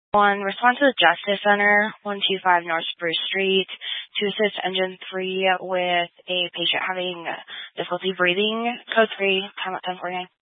1, respond to the Justice Center, 125 North Spruce Street, to assist Engine 3 with a patient having difficulty breathing. Code 3, time at 10:49.